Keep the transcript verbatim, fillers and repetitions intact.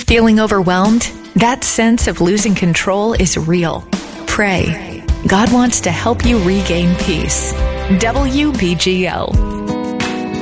Feeling overwhelmed? That sense of losing control is real. Pray. God wants to help you regain peace. W B G L.